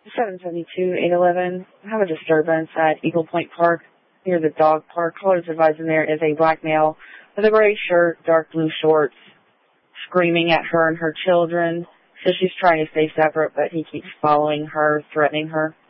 772-811. I have a disturbance at Eagle Point Park near the dog park. Caller's advising there is a black male with a gray shirt, dark blue shorts, screaming at her and her children. So she's trying to stay separate, but he keeps following her, threatening her.